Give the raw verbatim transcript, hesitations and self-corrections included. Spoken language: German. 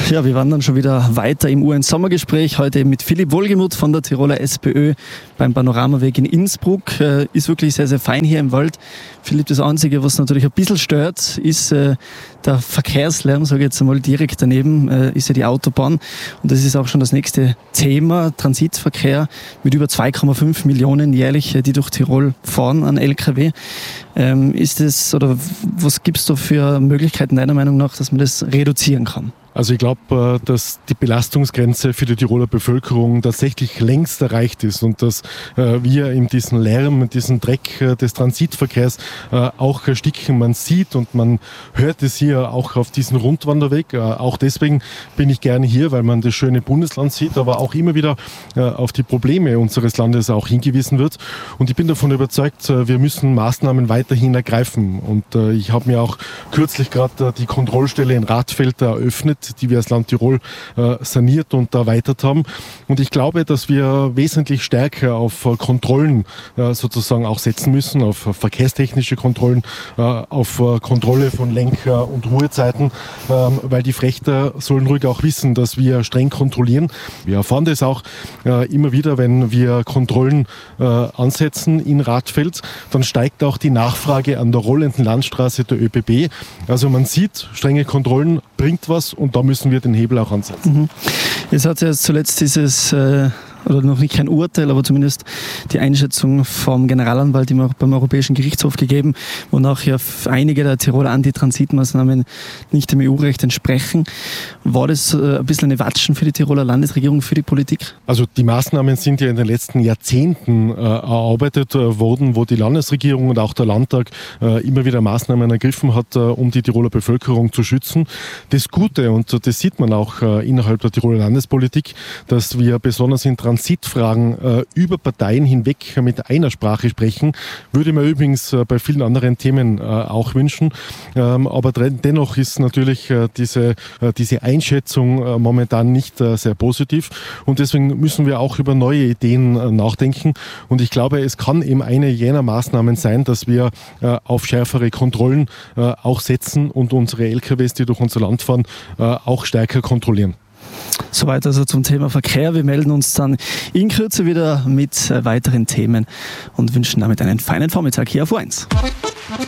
Ja, wir wandern schon wieder weiter im U N-Sommergespräch. Heute eben mit Philipp Wohlgemuth von der Tiroler SPÖ beim Panoramaweg in Innsbruck. Äh, ist wirklich sehr, sehr fein hier im Wald. Philipp, das Einzige, was natürlich ein bisschen stört, ist äh, der Verkehrslärm, sage ich jetzt einmal direkt daneben, äh, ist ja die Autobahn. Und das ist auch schon das nächste Thema, Transitverkehr mit über zwei Komma fünf Millionen jährlich, die durch Tirol fahren an L K W. Ähm, ist es, oder was gibt es da für Möglichkeiten deiner Meinung nach, dass man das reduzieren kann? Also ich glaube, dass die Belastungsgrenze für die Tiroler Bevölkerung tatsächlich längst erreicht ist und dass wir in diesem Lärm, in diesem Dreck des Transitverkehrs auch ersticken. Man sieht und man hört es hier auch auf diesem Rundwanderweg. Auch deswegen bin ich gerne hier, weil man das schöne Bundesland sieht, aber auch immer wieder auf die Probleme unseres Landes auch hingewiesen wird. Und ich bin davon überzeugt, wir müssen Maßnahmen weiterhin ergreifen. Und ich habe mir auch kürzlich gerade die Kontrollstelle in Radfeld eröffnet, die wir als Land Tirol äh, saniert und erweitert haben. Und ich glaube, dass wir wesentlich stärker auf äh, Kontrollen äh, sozusagen auch setzen müssen, auf äh, verkehrstechnische Kontrollen, äh, auf äh, Kontrolle von Lenk- und Ruhezeiten, äh, weil die Frächter sollen ruhig auch wissen, dass wir streng kontrollieren. Wir erfahren das auch äh, immer wieder, wenn wir Kontrollen äh, ansetzen in Radfeld, dann steigt auch die Nachfrage an der rollenden Landstraße der ÖBB. Also man sieht, strenge Kontrollen bringt was und da müssen wir den Hebel auch ansetzen. Mhm. Jetzt hat es ja zuletzt dieses, äh, oder noch nicht kein Urteil, aber zumindest die Einschätzung vom Generalanwalt beim Europäischen Gerichtshof gegeben, wonach ja einige der Tiroler Antitransitmaßnahmen nicht dem E U-Recht entsprechen. War das äh, ein bisschen eine Watschen für die Tiroler Landesregierung, für die Politik? Also die Maßnahmen sind ja in den letzten Jahrzehnten äh, erarbeitet äh, worden, wo die Landesregierung und auch der Landtag äh, immer wieder Maßnahmen ergriffen hat, äh, um die Tiroler Bevölkerung zu schützen. Das Gute, und das sieht man auch äh, innerhalb der Tiroler Landespolitik, dass wir besonders in Transitfragen äh, über Parteien hinweg mit einer Sprache sprechen, würde man übrigens äh, bei vielen anderen Themen äh, auch wünschen. Ähm, aber dennoch ist natürlich äh, diese, äh, diese Einschätzung äh, momentan nicht äh, sehr positiv und deswegen müssen wir auch über neue Ideen äh, nachdenken und ich glaube, es kann eben eine jener Maßnahmen sein, dass wir äh, auf schärfere Kontrollen äh, auch setzen und unsere L K Ws, die durch unser Land fahren, äh, auch stärker kontrollieren. Soweit also zum Thema Verkehr. Wir melden uns dann in Kürze wieder mit weiteren Themen und wünschen damit einen feinen Vormittag hier auf U eins.